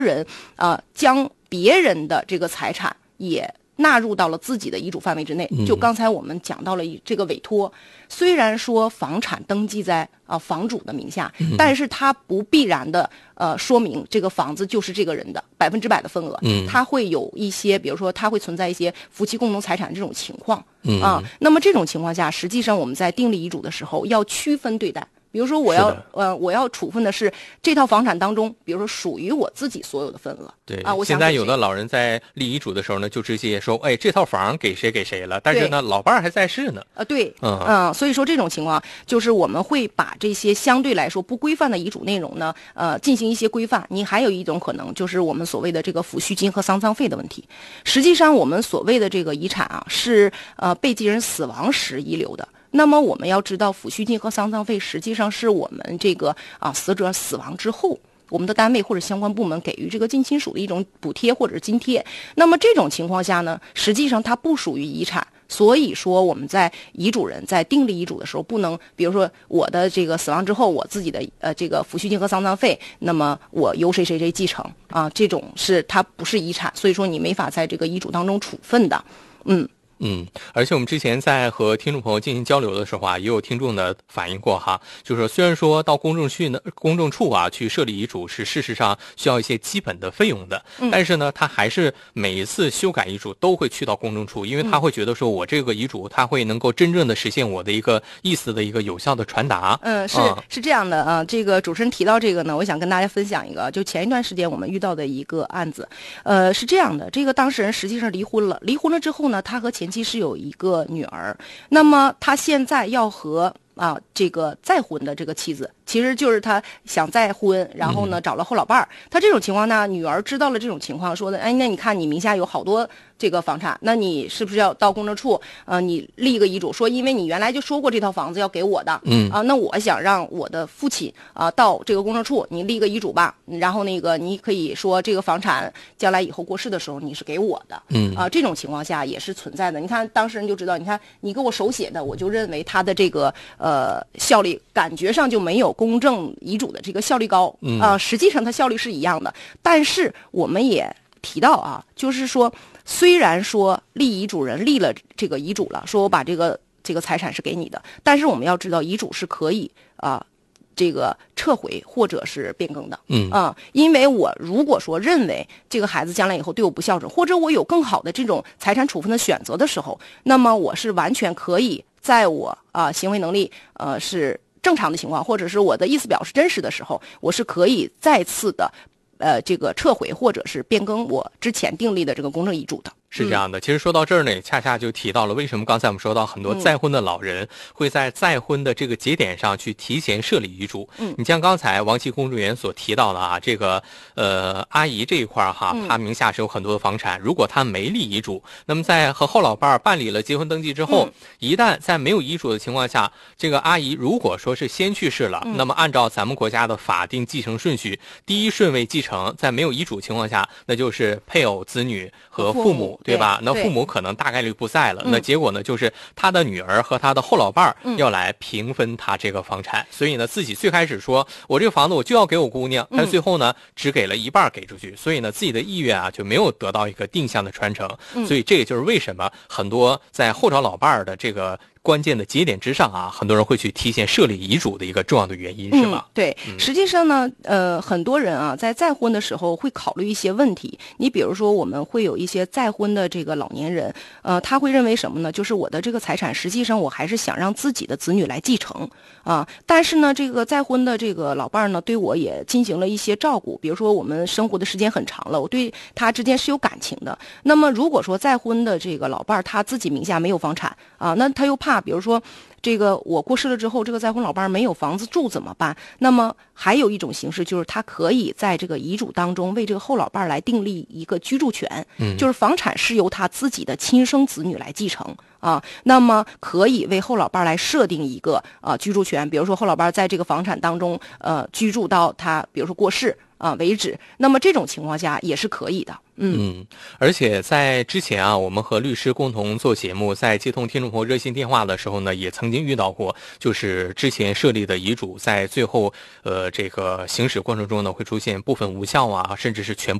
人将别人的这个财产也纳入到了自己的遗嘱范围之内。就刚才我们讲到了这个委托，虽然说房产登记在房主的名下，但是他不必然的说明这个房子就是这个人的100%的份额，他会有一些，比如说他会存在一些夫妻共同财产这种情况那么这种情况下，实际上我们在订立遗嘱的时候要区分对待。比如说我要处分的是这套房产当中，比如说属于我自己所有的份额。 对现在有的老人在立遗嘱的时候呢，就直接说，哎，这套房给谁给谁了，但是呢，老伴儿还在世呢。 对，所以说这种情况就是我们会把这些相对来说不规范的遗嘱内容呢，进行一些规范。你还有一种可能就是我们所谓的这个抚恤金和丧葬费的问题。实际上，我们所谓的这个遗产是被继人死亡时遗留的。那么我们要知道，抚恤金和丧葬费实际上是我们这个死者死亡之后，我们的单位或者相关部门给予这个近亲属的一种补贴或者是津贴。那么这种情况下呢，实际上它不属于遗产。所以说我们在遗嘱人在订立遗嘱的时候，不能比如说我的这个死亡之后，我自己的这个抚恤金和丧葬费，那么我由谁谁谁继承这种是它不是遗产，所以说你没法在这个遗嘱当中处分的。 而且我们之前在和听众朋友进行交流的时候也有听众的反映过就是说虽然说到公证处去设立遗嘱是事实上需要一些基本的费用的，但是呢，他还是每一次修改遗嘱都会去到公证处，因为他会觉得说我这个遗嘱他会能够真正的实现我的一个意思的一个有效的传达。 是这样的这个主持人提到这个呢，我想跟大家分享一个，就前一段时间我们遇到的一个案子。是这样的，这个当事人实际上离婚了之后呢，他和前妻是有一个女儿，那么他现在要和这个再婚的这个妻子，其实就是他想再婚，然后呢找了后老伴儿。他这种情况呢，女儿知道了这种情况，说的，哎，那你看你名下有好多这个房产，那你是不是要到公证处你立一个遗嘱，说因为你原来就说过这套房子要给我的，那我想让我的父亲到这个公证处你立个遗嘱吧，然后那个你可以说这个房产将来以后过世的时候你是给我的，这种情况下也是存在的。你看当事人就知道，你看你给我手写的，我就认为他的这个效力感觉上就没有公证遗嘱的这个效力高实际上它效力是一样的。但是我们也提到就是说虽然说立遗嘱人立了这个遗嘱了，说我把这个财产是给你的，但是我们要知道遗嘱是可以这个撤回或者是变更的。因为我如果说认为这个孩子将来以后对我不孝顺，或者我有更好的这种财产处分的选择的时候，那么我是完全可以在我行为能力是正常的情况，或者是我的意思表是真实的时候，我是可以再次的这个撤回或者是变更我之前订立的这个公证遗嘱的。 是这样的，其实说到这儿呢，也恰恰就提到了为什么刚才我们说到很多再婚的老人会在再婚的这个节点上去提前设立遗嘱。你像刚才王琦公证员所提到的这个阿姨这一块她名下是有很多的房产，如果她没立遗嘱，那么在和后老伴办理了结婚登记之后，一旦在没有遗嘱的情况下，这个阿姨如果说是先去世了，那么按照咱们国家的法定继承顺序，第一顺位继承在没有遗嘱情况下，那就是配偶、子女和父母，对吧？那父母可能大概率不在了，那结果呢，就是他的女儿和他的后老伴要来平分他这个房产。所以呢，自己最开始说我这个房子我就要给我姑娘，但最后呢，只给了一半给出去，所以呢，自己的意愿就没有得到一个定向的传承。所以这也就是为什么很多在后找老伴的这个关键的节点之上很多人会去提前设立遗嘱的一个重要的原因，是吗？ 对，实际上呢，很多人在再婚的时候会考虑一些问题。你比如说，我们会有一些再婚的这个老年人，他会认为什么呢？就是我的这个财产，实际上我还是想让自己的子女来继承但是呢，这个再婚的这个老伴儿呢，对我也进行了一些照顾。比如说，我们生活的时间很长了，我对他之间是有感情的。那么，如果说再婚的这个老伴儿他自己名下没有房产那他又怕，比如说这个我过世了之后，这个再婚老伴没有房子住怎么办？那么还有一种形式，就是他可以在这个遗嘱当中为这个后老伴来订立一个居住权，就是房产是由他自己的亲生子女来继承那么可以为后老伴来设定一个居住权，比如说后老伴在这个房产当中居住到他比如说过世为止，那么这种情况下也是可以的。 而且在之前啊，我们和律师共同做节目，在接通听众朋友热线电话的时候呢，也曾经遇到过，就是之前设立的遗嘱在最后这个行使过程中呢，会出现部分无效啊，甚至是全部